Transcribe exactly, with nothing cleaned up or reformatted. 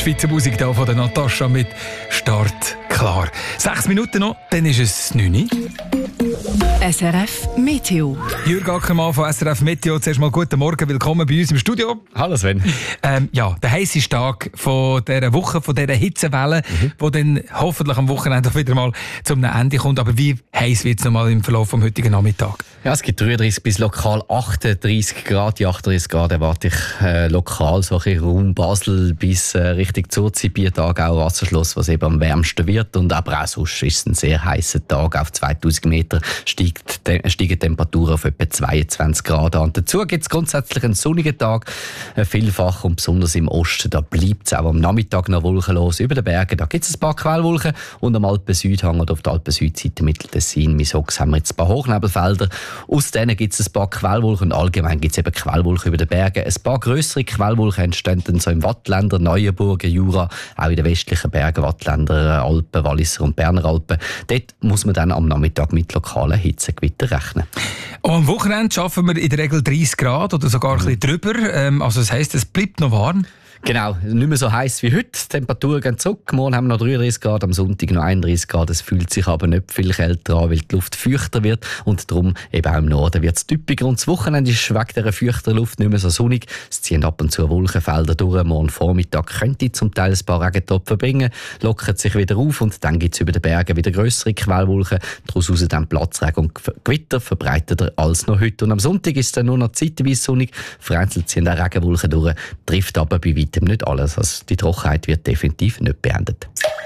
Schweizer Musik hier von der Natascha mit Start klar. Sechs Minuten noch, dann ist es neun Uhr. S R F Meteo. Jürg Ackermann von S R F Meteo. Zuerst mal guten Morgen, willkommen bei uns im Studio. Hallo Sven. Ähm, ja, der heisseste Tag von dieser Woche, von dieser Hitzewelle, mhm. die dann hoffentlich am Wochenende auch wieder mal zum Ende kommt. Aber wie heiß wird es nochmal im Verlauf des heutigen Nachmittags? Ja, es gibt dreiunddreißig bis lokal achtunddreißig Grad. Die achtunddreißig Grad erwarte ich äh, lokal, so ein Raum Basel bis äh, Richtung Zurzibiet, auch Wasserschloss, was eben am wärmsten wird. Und aber auch sonst ist es ein sehr heißer Tag. Auf zweitausend Meter steigt, te- steigen die Temperaturen auf etwa zweiundzwanzig Grad an. Und dazu gibt es grundsätzlich einen sonnigen Tag. Äh, vielfach und besonders im Osten, da bleibt es auch am Nachmittag noch wolkenlos. Über den Bergen, da gibt es ein paar Quellwolken. Und am Alpen-Südhang oder auf der Alpen-Südseite Mitteltessin, Misox, haben wir jetzt ein paar Hochnebelfelder. Aus denen gibt es ein paar Quellwolken und allgemein gibt es eben Quellwolken über den Bergen. Ein paar grössere Quellwolken entstehen dann so im Wattländer, Neuenburgen, Jura, auch in den westlichen Bergen, Wattländer, Alpen, Walliser und Berner Alpen. Dort muss man dann am Nachmittag mit lokalen Hitzegewittern rechnen. Und am Wochenende schaffen wir in der Regel dreißig Grad oder sogar ein bisschen drüber. Ähm, also das heisst, es bleibt noch warm. Genau, nicht mehr so heiß wie heute. Die Temperaturen gehen zurück. Morgen haben wir noch dreiunddreißig Grad, am Sonntag noch einunddreißig Grad. Es fühlt sich aber nicht viel kälter an, weil die Luft feuchter wird. Und darum eben auch im Norden wird es typischer. Und das Wochenende ist wegen dieser feuchteren Luft nicht mehr so sonnig. Es ziehen ab und zu Wolkenfelder durch. Morgen Vormittag könnte zum Teil ein paar Regentropfen bringen, lockert sich wieder auf und dann gibt es über den Bergen wieder grössere Quellwolken. Daraus heraus dann Platzregen und Gewitter verbreiteter als noch heute. Und am Sonntag ist es dann nur noch zeitweise sonnig. Vereinzelt ziehen auch Regenwolken durch, trifft aber bei weitem nicht alles. Also die Trockenheit wird definitiv nicht beendet.